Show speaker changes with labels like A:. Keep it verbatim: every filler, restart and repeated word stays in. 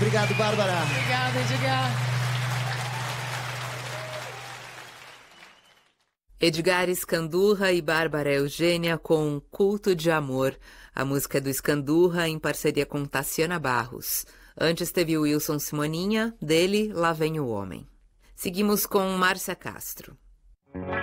A: Obrigado, Bárbara.
B: Obrigada, Edgar.
C: Edgar Escandurra e Bárbara Eugênia com Culto de Amor. A música é do Escandurra em parceria com Tassiana Barros. Antes teve o Wilson Simoninha, dele Lá Vem o Homem. Seguimos com Márcia Castro.